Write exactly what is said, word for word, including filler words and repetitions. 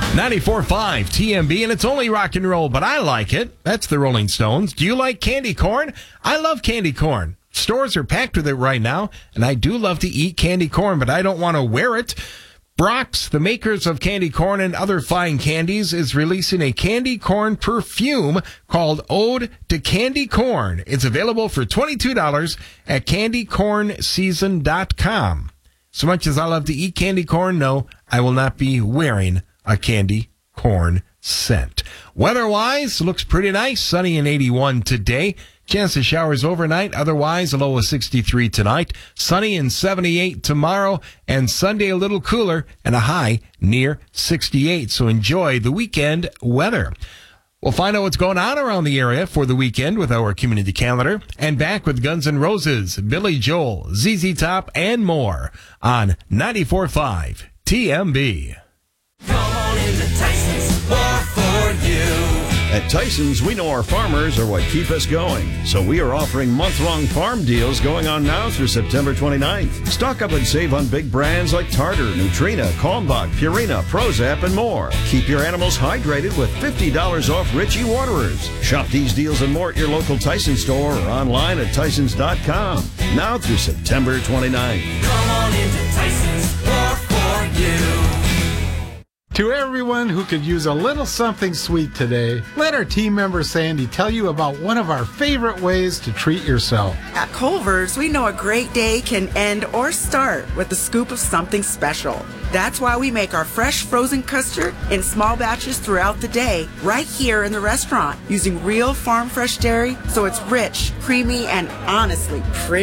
ninety-four point five T M B, and it's only rock and roll, but I like it. That's the Rolling Stones. Do you like candy corn? I love candy corn. Stores are packed with it right now, and I do love to eat candy corn, but I don't want to wear it. Brock's, the makers of candy corn and other fine candies, is releasing a candy corn perfume called Ode to Candy Corn. It's available for twenty-two dollars at candy corn season dot com. So much as I love to eat candy corn, no, I will not be wearing a candy corn scent. Weather-wise, looks pretty nice. Sunny and eighty-one today. Chance of showers overnight. Otherwise, a low of sixty-three tonight. Sunny and seventy-eight tomorrow. And Sunday a little cooler and a high near sixty-eight. So enjoy the weekend weather. We'll find out what's going on around the area for the weekend with our community calendar. And back with Guns N' Roses, Billy Joel, Z Z Top, and more on ninety-four point five T M B. Come on into Tyson's, more for you. At Tyson's, we know our farmers are what keep us going. So we are offering month-long farm deals going on now through September twenty-ninth. Stock up and save on big brands like Tartar, Nutrina, Kalmbach, Purina, Prozap, and more. Keep your animals hydrated with fifty dollars off Ritchie Waterers. Shop these deals and more at your local Tyson store or online at Tysons dot com. Now through September twenty-ninth. Come on into Tyson's, more for you. To everyone who could use a little something sweet today, let our team member Sandy tell you about one of our favorite ways to treat yourself. At Culver's, we know a great day can end or start with a scoop of something special. That's why we make our fresh frozen custard in small batches throughout the day, right here in the restaurant, using real farm fresh dairy, so it's rich, creamy, and honestly pretty.